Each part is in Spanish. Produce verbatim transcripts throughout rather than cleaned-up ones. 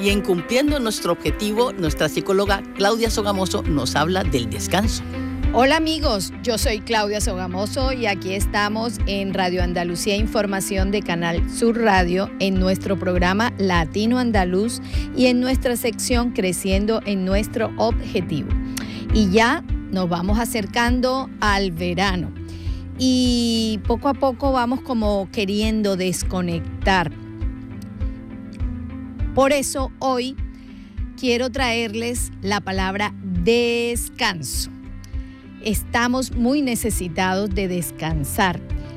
Y en Cumpliendo Nuestro Objetivo, nuestra psicóloga Claudia Sogamoso nos habla del descanso. Hola amigos, yo soy Claudia Sogamoso y aquí estamos en Radio Andalucía Información de Canal Sur Radio en nuestro programa Latino Andaluz y en nuestra sección Creciendo en Nuestro Objetivo. Y ya nos vamos acercando al verano y poco a poco vamos como queriendo desconectar. Por eso hoy quiero traerles la palabra descanso. Estamos muy necesitados de descansar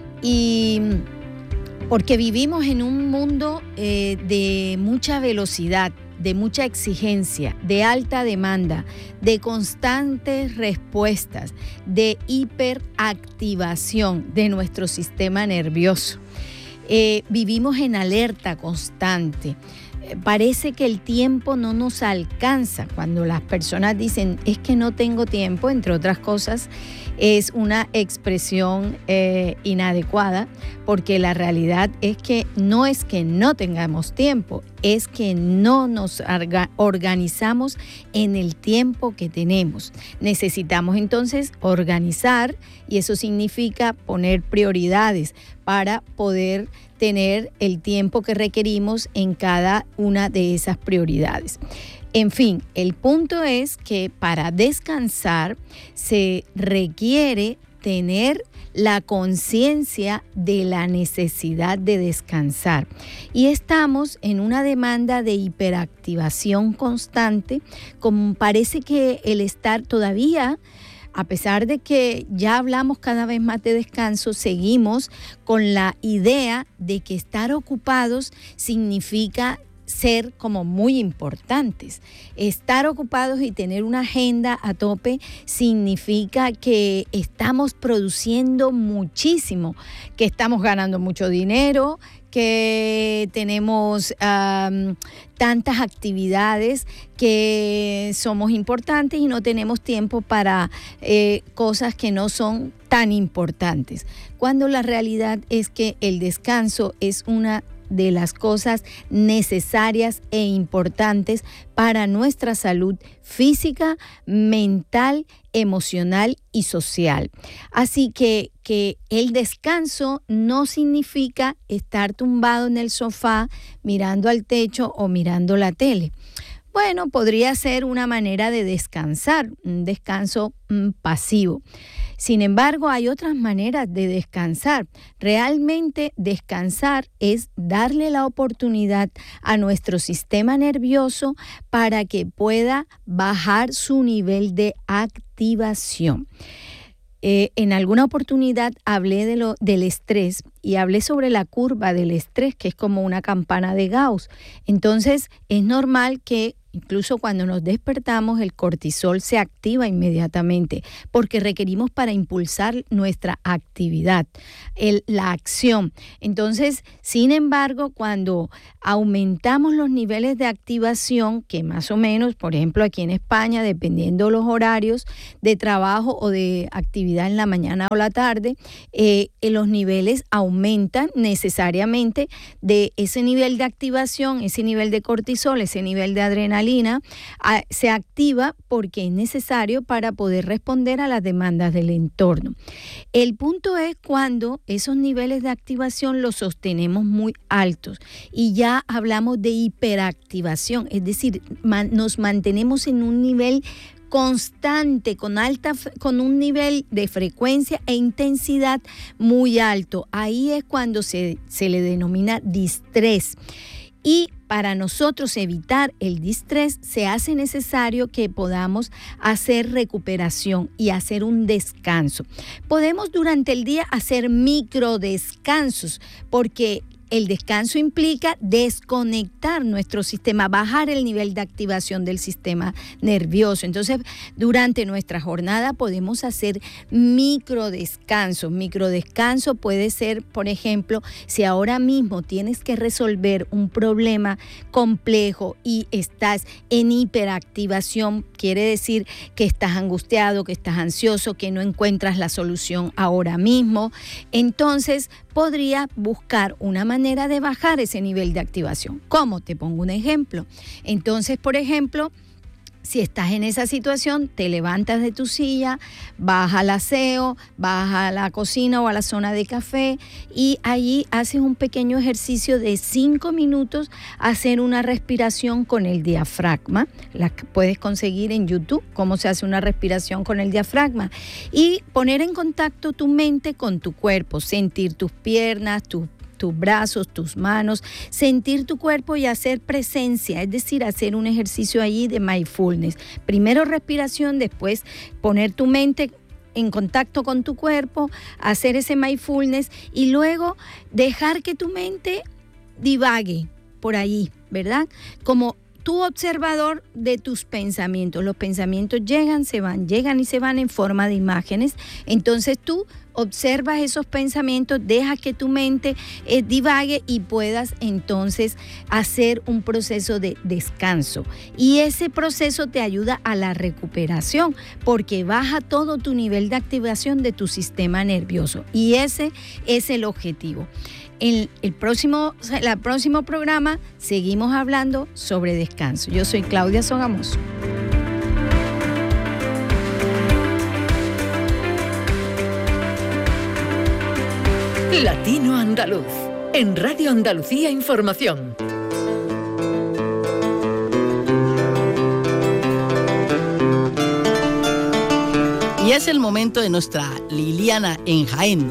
y porque vivimos en un mundo eh, de mucha velocidad, de mucha exigencia, de alta demanda, de constantes respuestas, de hiperactivación de nuestro sistema nervioso. Eh, vivimos en alerta constante. Parece que el tiempo no nos alcanza. Cuando las personas dicen es que no tengo tiempo, entre otras cosas, es una expresión eh, inadecuada, porque la realidad es que no es que no tengamos tiempo, es que no nos orga- organizamos en el tiempo que tenemos. Necesitamos entonces organizar y eso significa poner prioridades para poder tener el tiempo que requerimos en cada una de esas prioridades. En fin, el punto es que para descansar se requiere tener la conciencia de la necesidad de descansar. Y estamos en una demanda de hiperactivación constante, como parece que el estar todavía, a pesar de que ya hablamos cada vez más de descanso, seguimos con la idea de que estar ocupados significa ser como muy importantes. Estar ocupados y tener una agenda a tope significa que estamos produciendo muchísimo, que estamos ganando mucho dinero, que tenemos um, tantas actividades, que somos importantes y no tenemos tiempo para eh, cosas que no son tan importantes. Cuando la realidad es que el descanso es una de las cosas necesarias e importantes para nuestra salud física, mental, emocional y social. Así que, que el descanso no significa estar tumbado en el sofá mirando al techo o mirando la tele. Bueno, podría ser una manera de descansar, un descanso mm, pasivo. Sin embargo, hay otras maneras de descansar. Realmente descansar es darle la oportunidad a nuestro sistema nervioso para que pueda bajar su nivel de activación. Eh, en alguna oportunidad hablé de lo, del estrés y hablé sobre la curva del estrés, que es como una campana de Gauss. Entonces, es normal que incluso cuando nos despertamos, el cortisol se activa inmediatamente porque requerimos para impulsar nuestra actividad, el, la acción. Entonces, sin embargo, cuando aumentamos los niveles de activación, que más o menos, por ejemplo, aquí en España, dependiendo los horarios de trabajo o de actividad en la mañana o la tarde, eh, los niveles aumentan necesariamente de ese nivel de activación, ese nivel de cortisol, ese nivel de adrenalina, se activa porque es necesario para poder responder a las demandas del entorno. El punto es cuando esos niveles de activación los sostenemos muy altos y ya hablamos de hiperactivación, es decir, man, nos mantenemos en un nivel constante, con alta, con un nivel de frecuencia e intensidad muy alto. Ahí es cuando se, se le denomina distrés. Y para nosotros evitar el distrés, se hace necesario que podamos hacer recuperación y hacer un descanso. Podemos durante el día hacer microdescansos, porque el descanso implica desconectar nuestro sistema, bajar el nivel de activación del sistema nervioso. Entonces, durante nuestra jornada podemos hacer microdescansos. Microdescanso puede ser, por ejemplo, si ahora mismo tienes que resolver un problema complejo y estás en hiperactivación, quiere decir que estás angustiado, que estás ansioso, que no encuentras la solución ahora mismo. Entonces, podría buscar una manera de bajar ese nivel de activación. ¿Cómo? Te pongo un ejemplo. Entonces, por ejemplo, si estás en esa situación, te levantas de tu silla, vas al aseo, vas a la cocina o a la zona de café y allí haces un pequeño ejercicio de cinco minutos, hacer una respiración con el diafragma. La puedes conseguir en YouTube, cómo se hace una respiración con el diafragma. Y poner en contacto tu mente con tu cuerpo, sentir tus piernas, tus tus brazos, tus manos, sentir tu cuerpo y hacer presencia, es decir, hacer un ejercicio allí de mindfulness. Primero respiración, después poner tu mente en contacto con tu cuerpo, hacer ese mindfulness y luego dejar que tu mente divague por allí, ¿verdad? Como tu observador de tus pensamientos. Los pensamientos llegan, se van, llegan y se van en forma de imágenes. Entonces tú observas esos pensamientos, deja que tu mente eh, divague y puedas entonces hacer un proceso de descanso. Y ese proceso te ayuda a la recuperación porque baja todo tu nivel de activación de tu sistema nervioso. Y ese es el objetivo. En el próximo, el próximo programa seguimos hablando sobre descanso. Yo soy Claudia Sogamoso. Latino Andaluz, en Radio Andalucía Información. Y es el momento de nuestra Liliana en Jaén.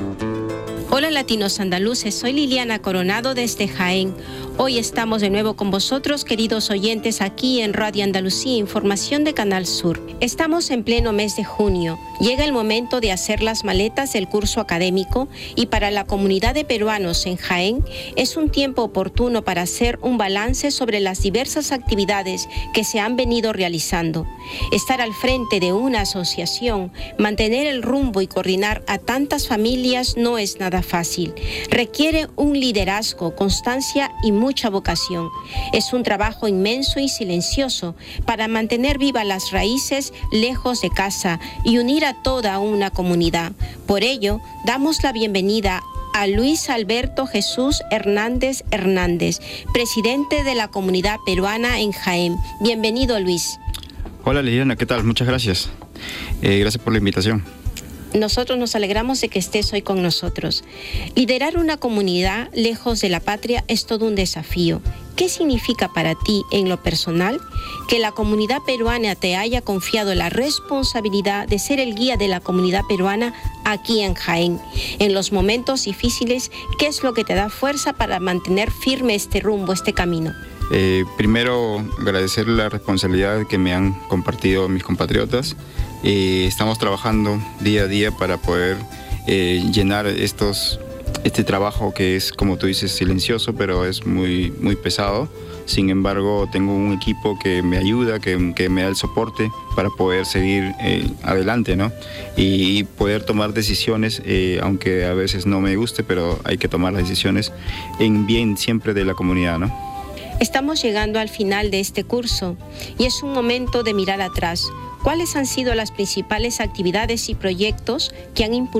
Hola latinos andaluces, soy Liliana Coronado desde Jaén. Hoy estamos de nuevo con vosotros, queridos oyentes, aquí en Radio Andalucía, Información de Canal Sur. Estamos en pleno mes de junio. Llega el momento de hacer las maletas del curso académico y para la comunidad de peruanos en Jaén es un tiempo oportuno para hacer un balance sobre las diversas actividades que se han venido realizando. Estar al frente de una asociación, mantener el rumbo y coordinar a tantas familias no es nada fácil. Requiere un liderazgo, constancia y mucha vocación. Es un trabajo inmenso y silencioso para mantener vivas las raíces lejos de casa y unir a toda una comunidad. Por ello, damos la bienvenida a Luis Alberto Jesús Hernández Hernández, presidente de la comunidad peruana en Jaén. Bienvenido, Luis. Hola Liliana, ¿qué tal? Muchas gracias. Eh, gracias por la invitación. Nosotros nos alegramos de que estés hoy con nosotros. Liderar una comunidad lejos de la patria es todo un desafío. ¿Qué significa para ti, en lo personal, que la comunidad peruana te haya confiado la responsabilidad de ser el guía de la comunidad peruana aquí en Jaén? En los momentos difíciles, ¿qué es lo que te da fuerza para mantener firme este rumbo, este camino? Eh, primero, agradecer la responsabilidad que me han compartido mis compatriotas. Eh, estamos trabajando día a día para poder eh, llenar estos, este trabajo que es, como tú dices, silencioso, pero es muy, muy pesado. Sin embargo, tengo un equipo que me ayuda, que, que me da el soporte para poder seguir eh, adelante, ¿no? Y, y poder tomar decisiones, eh, aunque a veces no me guste, pero hay que tomar las decisiones en bien siempre de la comunidad, ¿no? Estamos llegando al final de este curso y es un momento de mirar atrás. ¿Cuáles han sido las principales actividades y proyectos que han impulsado